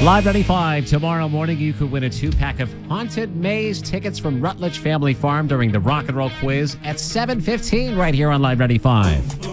Live 95. Tomorrow morning, you could win a 2-pack of Haunted Maze tickets from Rutledge Family Farm during the Rock and Roll Quiz at 7:15 right here on Live 95.